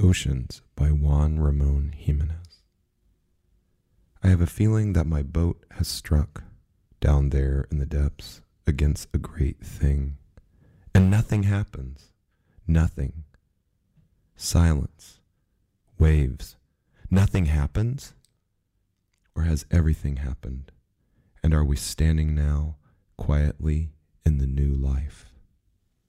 Oceans by Juan Ramon Jimenez. I have a feeling that my boat has struck down there in the depths against a great thing, and nothing happens. Nothing. Silence. Waves. Nothing happens? Or has everything happened? And are we standing now quietly in the new life?